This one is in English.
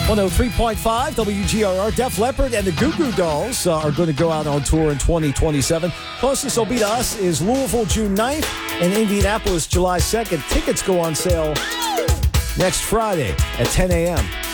103.5 WGRR. Def Leppard and the Goo Goo Dolls are going to go out on tour in 2027. Closest they'll be to us is Louisville, June 9th, and Indianapolis, July 2nd. Tickets go on sale next Friday at 10 a.m.